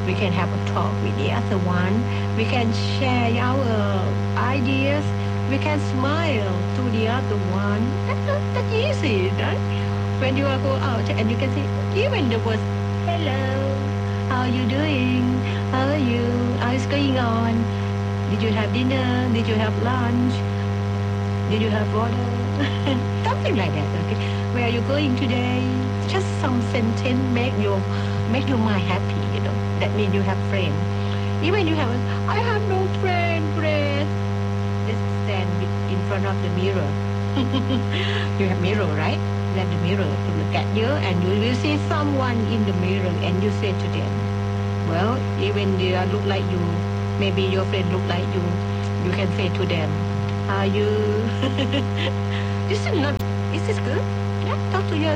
We can have a talk with the other one. We can share our ideas. We can smile to the other one. That's easy, right? When you are go out and you can say, even the words, hello, how are you doing? How are you? How's going on? Did you have dinner? Did you have lunch? Did you have water? Something like that, okay? Where are you going today? Just some sentence make your mind happy, you know. That means you have friends. Even you have, I have no friend. Just stand in front of the mirror. You have mirror, right? You have the mirror to look at you, and you will see someone in the mirror, and you say to them, well, even they look like you, maybe your friend look like you, you can say to them, are you? This is not, is this good? Yeah, talk to your